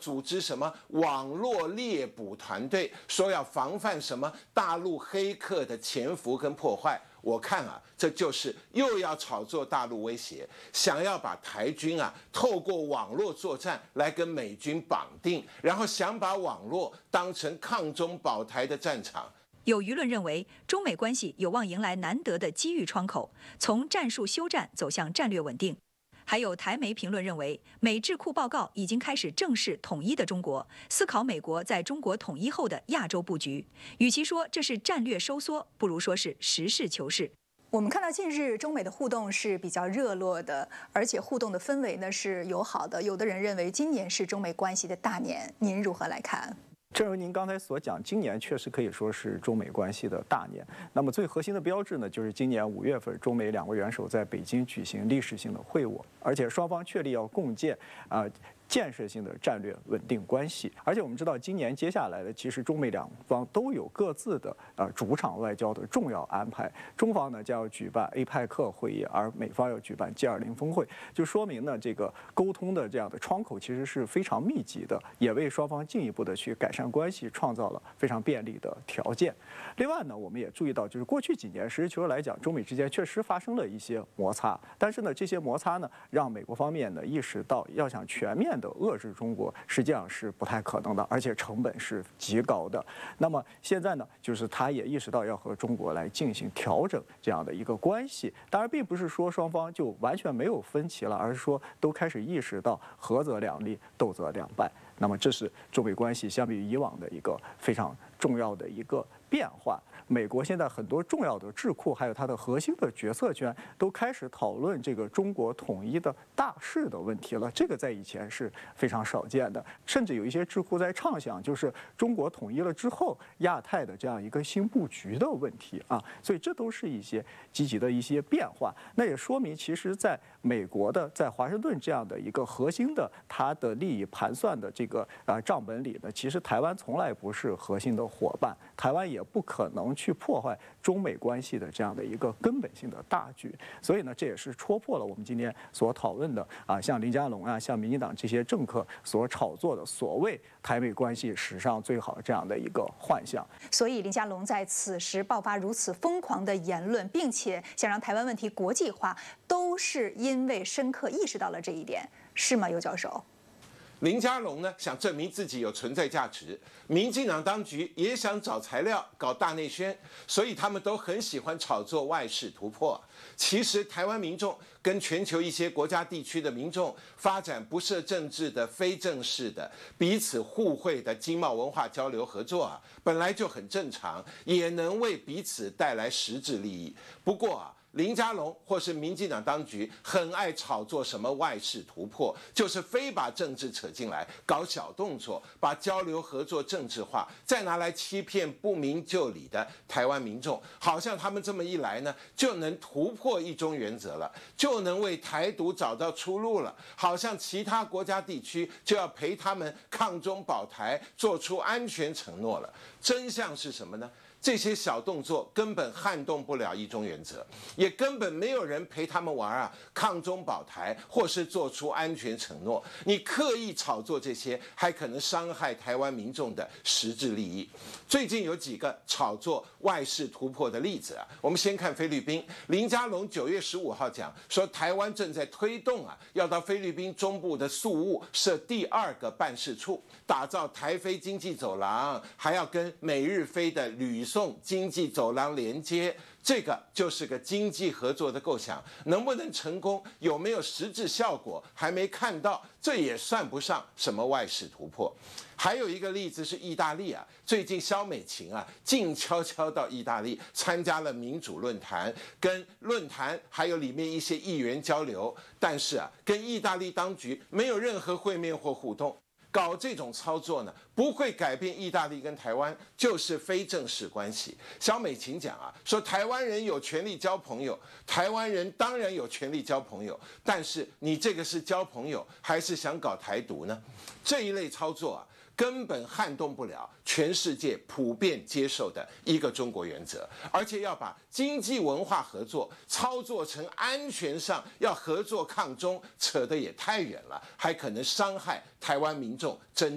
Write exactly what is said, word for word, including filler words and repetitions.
组织什么网络猎捕团队，说要防范什么大陆黑客的潜伏跟破坏。我看啊，这就是又要炒作大陆威胁，想要把台军啊透过网络作战来跟美军绑定，然后想把网络当成抗中保台的战场。 有舆论认为，中美关系有望迎来难得的机遇窗口，从战术休战走向战略稳定。还有台媒评论认为，美智库报告已经开始正视统一的中国，思考美国在中国统一后的亚洲布局。与其说这是战略收缩，不如说是实事求是。 我们看到近日中美的互动是比较热络的，而且互动的氛围呢是友好的。有的人认为今年是中美关系的大年，您如何来看？ 正如您刚才所讲，今年确实可以说是中美关系的大年。那么最核心的标志呢，就是今年五月份，中美两国元首在北京举行历史性的会晤，而且双方确立要共建啊。呃建设性的战略稳定关系，而且我们知道，今年接下来的其实中美两方都有各自的呃主场外交的重要安排。中方呢将要举办 A P E C 会议，而美方要举办 G 二十峰会，就说明呢这个沟通的这样的窗口其实是非常密集的，也为双方进一步的去改善关系创造了非常便利的条件。另外呢，我们也注意到，就是过去几年实事求是来讲，中美之间确实发生了一些摩擦，但是呢这些摩擦呢让美国方面呢意识到，要想全面的遏制中国实际上是不太可能的，而且成本是极高的。那么现在呢，就是他也意识到要和中国来进行调整这样的一个关系。当然，并不是说双方就完全没有分歧了，而是说都开始意识到合则两利，斗则两败。那么这是中美关系相比于以往的一个非常重要的一个变化。美国现在很多重要的智库，还有它的核心的决策圈，都开始讨论这个中国统一的大势的问题了。这个在以前是非常少见的，甚至有一些智库在畅想，就是中国统一了之后，亚太的这样一个新布局的问题啊。所以这都是一些积极的一些变化。那也说明，其实在美国的在华盛顿这样的一个核心的它的利益盘算的这个啊账本里呢，其实台湾从来不是核心的伙伴，台湾也不可能去破坏中美关系的这样的一个根本性的大局。所以呢，这也是戳破了我们今天所讨论的啊，像林佳龙啊，像民进党这些政客所炒作的所谓台美关系史上最好这样的一个幻象。 所以林佳龙在此时爆发如此疯狂的言论，并且想让台湾问题国际化，都是因为深刻意识到了这一点，是吗，尤教授？ 林佳龙呢想证明自己有存在价值，民进党当局也想找材料搞大内宣，所以他们都很喜欢炒作外事突破。其实台湾民众跟全球一些国家地区的民众发展不设政治的非正式的彼此互惠的经贸文化交流合作啊，本来就很正常，也能为彼此带来实质利益。不过啊，林佳龙或是民进党当局很爱炒作什么外事突破，就是非把政治扯进来，搞小动作，把交流合作政治化，再拿来欺骗不明就里的台湾民众，好像他们这么一来呢，就能突破一中原则了，就能为台独找到出路了，好像其他国家地区就要陪他们抗中保台，做出安全承诺了。真相是什么呢？这些小动作根本撼动不了一中原则，也根本没有人陪他们玩啊，抗中保台或是做出安全承诺。你刻意炒作这些，还可能伤害台湾民众的实质利益。最近有几个炒作外事突破的例子啊，我们先看菲律宾。林佳龙九月十五号讲说，台湾正在推动啊，要到菲律宾中部的宿务设第二个办事处，打造台菲经济走廊，还要跟美日菲的旅送经济走廊连接，这个就是个经济合作的构想，能不能成功，有没有实质效果，还没看到，这也算不上什么外事突破。还有一个例子是意大利啊，最近萧美琴啊静悄悄到意大利参加了民主论坛，跟论坛还有里面一些议员交流，但是啊跟意大利当局没有任何会面或互动。搞这种操作呢，不会改变意大利跟台湾就是非正式关系。萧美琴讲啊，说台湾人有权利交朋友，台湾人当然有权利交朋友，但是你这个是交朋友还是想搞台独呢？这一类操作啊，根本撼动不了全世界普遍接受的一个中国原则，而且要把经济文化合作操作成安全上要合作抗中，扯得也太远了，还可能伤害台湾民众真